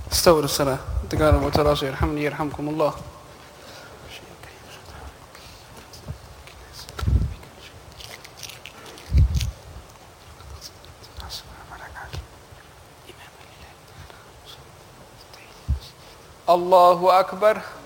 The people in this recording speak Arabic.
استووا الصلاة. تقالوا وتراصوا يرحمني يرحمكم الله. الله أكبر.